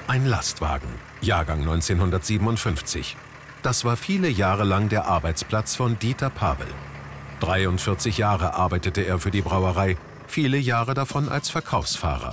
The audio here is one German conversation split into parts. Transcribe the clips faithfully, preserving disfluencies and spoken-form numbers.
Ein Lastwagen, Jahrgang neunzehnhundertsiebenundfünfzig. Das war viele Jahre lang der Arbeitsplatz von Dieter Pavel. dreiundvierzig Jahre arbeitete er für die Brauerei, viele Jahre davon als Verkaufsfahrer.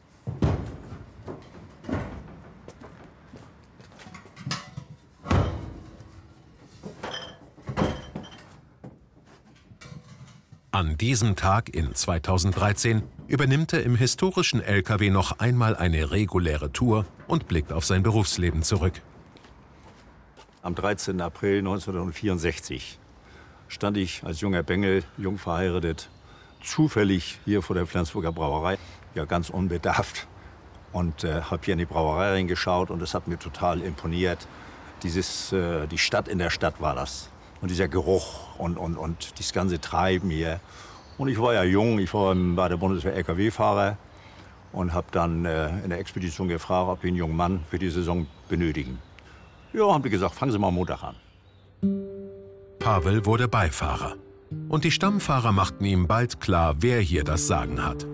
An diesem Tag in zweitausenddreizehn übernimmt er im historischen L K W noch einmal eine reguläre Tour und blickt auf sein Berufsleben zurück. Am dreizehnten April neunzehnhundertvierundsechzig stand ich als junger Bengel, jung verheiratet, zufällig hier vor der Flensburger Brauerei, ja ganz unbedarft, und äh, habe hier in die Brauerei reingeschaut und es hat mir total imponiert. Dieses, äh, die Stadt in der Stadt war das. Und dieser Geruch und, und, und das ganze Treiben hier. Und ich war ja jung, ich war bei der Bundeswehr L K W-Fahrer und habe dann äh, in der Expedition gefragt, ob wir einen jungen Mann für die Saison benötigen. Ja, haben die gesagt, fangen Sie mal am Montag an. Pavel wurde Beifahrer. Und die Stammfahrer machten ihm bald klar, wer hier das Sagen hat.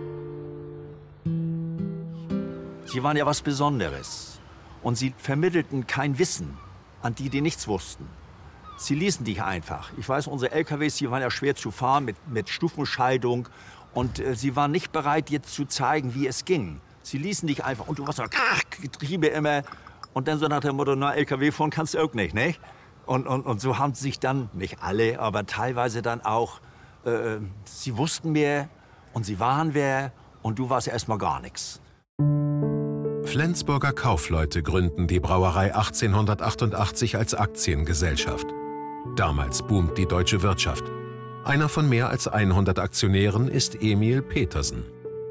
Sie waren ja was Besonderes. Und sie vermittelten kein Wissen an die, die nichts wussten. Sie ließen dich einfach. Ich weiß, unsere L K Ws, die waren ja schwer zu fahren mit, mit Stufenscheidung. Und äh, sie waren nicht bereit, jetzt zu zeigen, wie es ging. Sie ließen dich einfach. Und du warst so, ach, Getriebe immer. Und dann so nach dem Motto, na, L K W fahren kannst du auch nicht, ne? Und, und, und so haben sie sich dann, nicht alle, aber teilweise dann auch, äh, sie wussten mehr und sie waren wer und du warst erst mal gar nichts. Flensburger Kaufleute gründen die Brauerei achtzehnhundertachtundachtzig als Aktiengesellschaft. Damals boomt die deutsche Wirtschaft. Einer von mehr als hundert Aktionären ist Emil Petersen.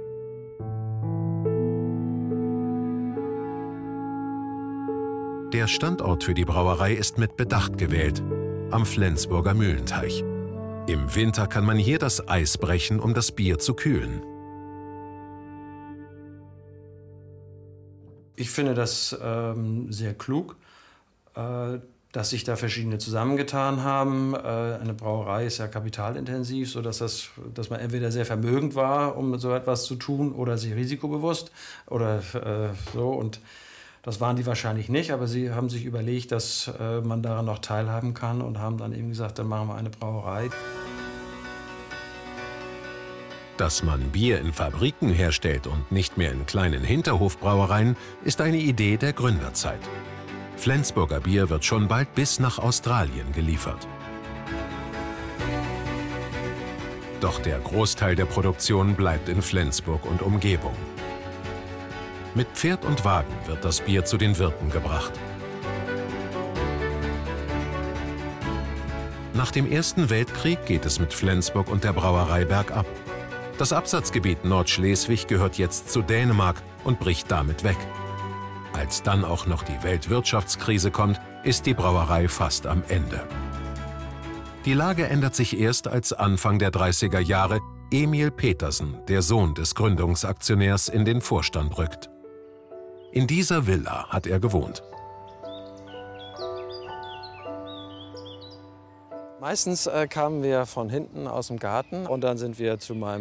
Der Standort für die Brauerei ist mit Bedacht gewählt, am Flensburger Mühlenteich. Im Winter kann man hier das Eis brechen, um das Bier zu kühlen. Ich finde das ähm, sehr klug, äh, dass sich da verschiedene zusammengetan haben. Äh, eine Brauerei ist ja kapitalintensiv, sodass das, dass man entweder sehr vermögend war, um so etwas zu tun, oder sich risikobewusst oder äh, so. Und das waren die wahrscheinlich nicht, aber sie haben sich überlegt, dass äh, man daran noch teilhaben kann und haben dann eben gesagt, dann machen wir eine Brauerei. Dass man Bier in Fabriken herstellt und nicht mehr in kleinen Hinterhofbrauereien, ist eine Idee der Gründerzeit. Flensburger Bier wird schon bald bis nach Australien geliefert. Doch der Großteil der Produktion bleibt in Flensburg und Umgebung. Mit Pferd und Wagen wird das Bier zu den Wirten gebracht. Nach dem Ersten Weltkrieg geht es mit Flensburg und der Brauerei bergab. Das Absatzgebiet Nordschleswig gehört jetzt zu Dänemark und bricht damit weg. Als dann auch noch die Weltwirtschaftskrise kommt, ist die Brauerei fast am Ende. Die Lage ändert sich erst, als Anfang der dreißiger Jahre Emil Petersen, der Sohn des Gründungsaktionärs, in den Vorstand rückt. In dieser Villa hat er gewohnt. Meistens äh, kamen wir von hinten aus dem Garten und dann sind wir zu meinem